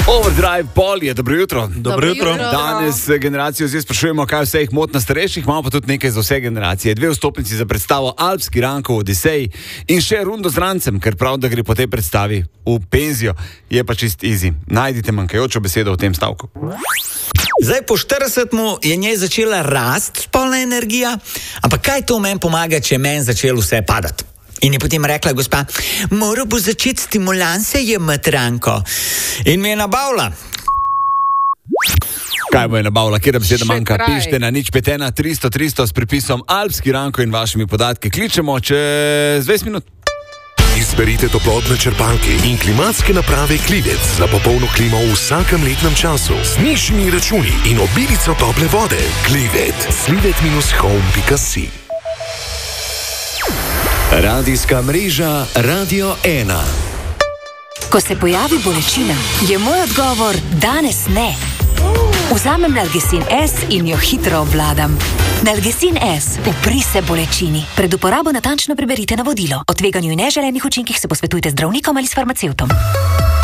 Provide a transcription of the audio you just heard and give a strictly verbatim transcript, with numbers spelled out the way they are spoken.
Overdrive Pol je, dobro jutro. Dobro jutro. Danes generacijo zdaj sprašujemo, kaj vse jih moti na starejših, imamo pa tudi nekaj za vse generacije. Dve vstopnici za predstavo Alpski Rankov Odisej in še rundo z rancem, ker prav, da gre po tej predstavi v penzijo, je pa čist easy. Najdite manjkajočo besedo v tem stavku. Zdaj po štiridesetemu je njej začela rast spolna energija, ampak kaj to meni pomaga, če meni začelo vse padati? In je potem rekla gospa, moral bo začeti stimulanse jemati, Ranko. In mi je nabavila. Kaj bo je nabavila, kjer beseda manjka? kraj. Pišite na nič pet ena tristo tristo s pripisom Alpski Ranko in vašimi podatki. Kličemo čez dvajset minut. Izberite toplotne črpalke in klimatske naprave Klivec za popolno klimo v vsakem letnem času z nižjimi računi in obilico tople vode. Klivet. slivet home pika si. Radijska mreža Radio ena. Ko se pojavi bolečina, je moj odgovor danes ne. Vzamem Nalgecin S in jo hitro obvladam. Nalgecin S, upri se bolečini. Pred uporabo natančno preberite navodilo. O tveganju in neželenih učinkih se posvetujte z zdravnikom ali s farmacevtom.